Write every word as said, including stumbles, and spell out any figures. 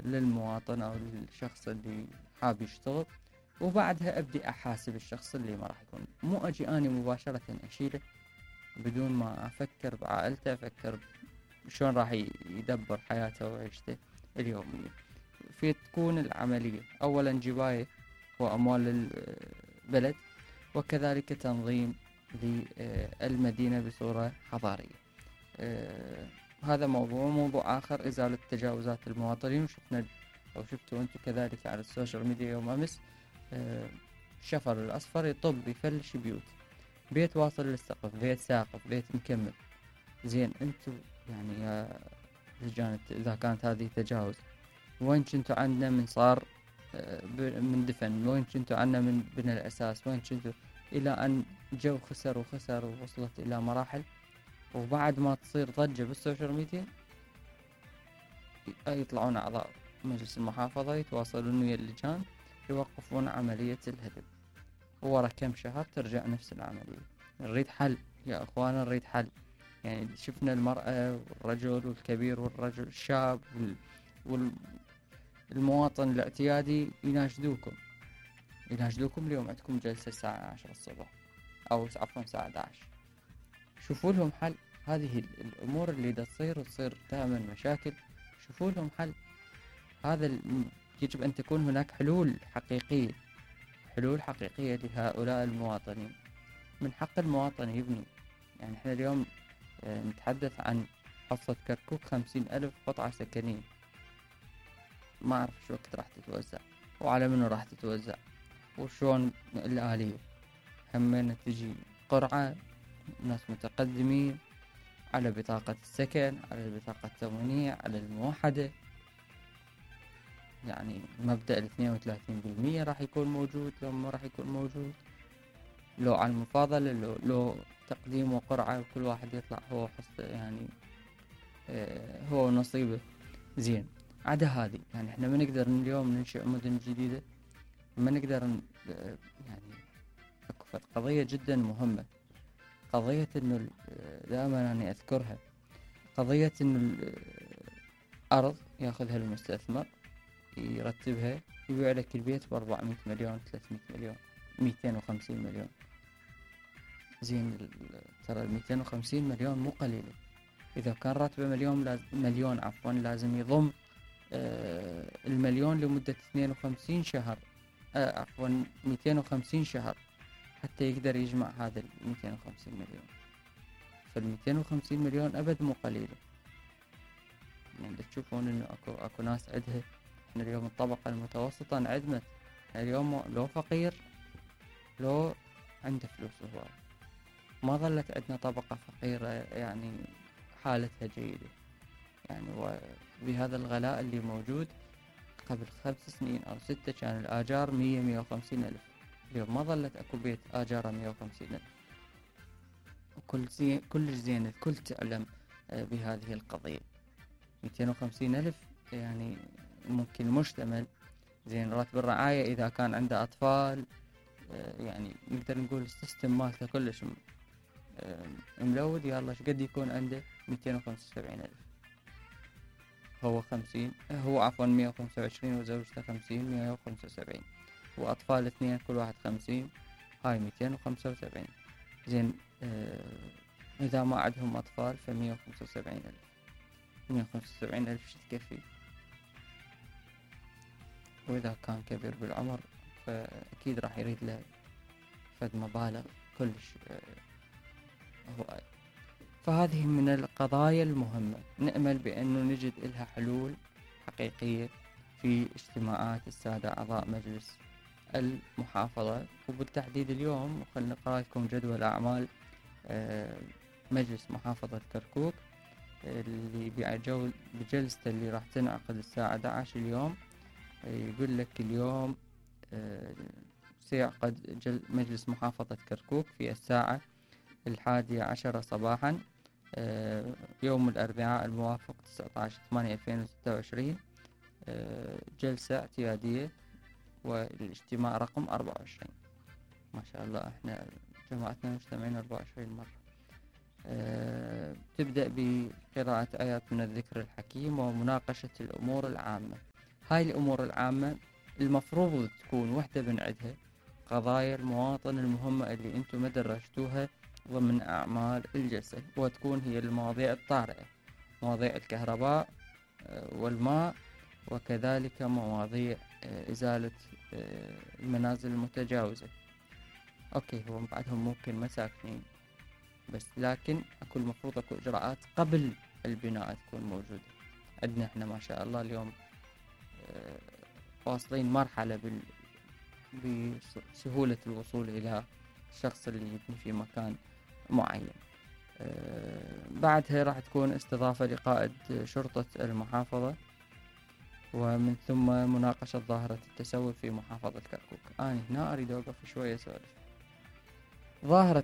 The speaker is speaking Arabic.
للمواطن أو للشخص اللي حاب يشتغل، وبعدها أبدي أحاسب الشخص اللي ما راح يكون، مو أجي أنا مباشرة أشيله بدون ما أفكر بعائلته، أفكر شلون راح يدبر حياته وعيشته اليومية. في تكون العملية أولا جباية وأموال البلد، وكذلك تنظيم للمدينة بصورة حضارية. هذا موضوع موضوع آخر، إزالة تجاوزات المواطنين. وشفنا أو شفتوا أنتم كذلك على السوشيال ميديا يوم أمس الشفر الأصفر يطب يفلش بيوت، بيت واصل للسقف، بيت ساقف، بيت مكمل. زين أنتم يعني يا لجان إذا كانت هذه تجاوز، وين كنتوا عندنا من صار من دفن؟ وين كنتوا عندنا من بنى الأساس؟ وين كنتوا؟ إلى أن جو خسر وخسر ووصلت إلى مراحل، وبعد ما تصير ضجة بالسوشيال ميديا يطلعون أعضاء مجلس المحافظة يتواصلون ويا اللجان يوقفون عملية الهدم، وورا كم شهر ترجع نفس العملية. نريد حل يا أخوانا، نريد حل. يعني شفنا المرأة والرجل والكبير والرجل الشاب وال... والمواطن الاعتيادي يناشدوكم يناشدوكم اليوم عندكم جلسة الساعة عشرة الصبح أو عفوا الساعة أحد عشر، شوفوا لهم حل. هذه الأمور اللي دا تصير وتصير دائما مشاكل، شوفوا لهم حل. هذا يجب أن تكون هناك حلول حقيقية، حلول حقيقية لهؤلاء المواطنين. من حق المواطن يبني. يعني احنا اليوم نتحدث عن حصة كركوك خمسين ألف قطعة سكنية، ما أعرف شو وقت راح تتوزع وعلى منو راح تتوزع وشون الآلية. همين تجي قرعة ناس متقدمين على بطاقة السكن، على البطاقة التموينية، على الموحدة. يعني مبدأ الاثنين وثلاثين بالمية راح يكون موجود لو ما راح يكون موجود، لو على المفاضلة، لو, لو تقديم وقرعة وكل واحد يطلع هو حص يعني اه هو نصيبه. زين عدا هذه يعني احنا ما نقدر اليوم ننشئ مدن جديدة، ما نقدر يعني اكو قضية جدا مهمة، قضية انه دائما انا اذكرها، قضية انه الارض ياخذها المستثمر يرتبها يبيع لك البيت بأربعمية مليون، ثلاثمية مليون، ميتين وخمسين مليون. زين ترى الميتين وخمسين مليون مو قليلة. إذا كان راتبه مليون لازم مليون عفوا لازم يضم آه المليون لمدة اثنين وخمسين شهر، آه عفوا ميتين وخمسين شهر حتى يقدر يجمع هذا الميتين وخمسين مليون. فالميتين وخمسين مليون أبد مو قليلة. يعني تشوفون إنه أكو أكو ناس عندها، إحنا اليوم الطبقة المتوسطة انعدمت. اليوم لو فقير لو عنده فلوس هو، ما ظلت عندنا طبقة فقيرة يعني حالتها جيدة. يعني وبهذا الغلاء اللي موجود قبل خمس سنين أو ستة كان الآجار مية مية وخمسين ألف، اليوم ما ظلت أكو بيت آجاره مية وخمسين ألف. وكل زين كل زين الكل تعلم بهذه القضية. ميتين وخمسين ألف يعني ممكن مشتمل. زين راتب الرعاية إذا كان عنده أطفال يعني نقدر نقول السيستم مالته كلش ملود، يلا شقد يكون عنده ميتين وخمسة وسبعين ألف. هو خمسين هو عفوا مية وخمسة وعشرين وزوجته خمسين، مية وخمسة وسبعين، وأطفال اثنين كل واحد خمسين، هاي ميتين وخمسة وسبعين. زين آه إذا ما عندهم أطفال فمية وخمسة وسبعين ألف. مية وخمسة وسبعين ألف شو تكفي؟ وإذا كان كبير بالعمر فأكيد راح يريد له فد مبالغ كلش آه هو. فهذه من القضايا المهمة نأمل بأنه نجد لها حلول حقيقية في اجتماعات السادة أعضاء مجلس المحافظة. وبالتحديد اليوم خلنا نقرأ لكم جدول أعمال مجلس محافظة كركوك اللي بجول بجلسته اللي راح تنعقد الساعة أحد عشر اليوم. يقول لك اليوم سيعقد مجلس محافظة كركوك في الساعة الحادية عشرة صباحا يوم الأربعاء الموافق تسعة عشر ثمانية ألفين وستة وعشرين، جلسة اعتيادية والاجتماع رقم أربعة وعشرين. ما شاء الله احنا جماعتنا مجتمعين أربعة وعشرين مرة. أه تبدأ بقراءة آيات من الذكر الحكيم ومناقشة الأمور العامة. هاي الأمور العامة المفروض تكون وحدة من عدها قضايا المواطن المهمة اللي انتم ما درجتوها ضمن أعمال الجلسة، وتكون هي المواضيع الطارئة، مواضيع الكهرباء والماء، وكذلك مواضيع إزالة المنازل المتجاوزة. أوكي، هو بعدهم ممكن مساكنين بس، لكن أكو المفروض أكو إجراءات قبل البناء تكون موجودة. عندنا إحنا ما شاء الله اليوم واصلين مرحلة بال... بسهولة الوصول إلى الشخص اللي يبني في مكان معين. بعدها راح تكون استضافة لقائد شرطة المحافظة، ومن ثم مناقشة ظاهرة التسول في محافظة كركوك. أنا هنا أريد أوقف شوية سؤال. ظاهرة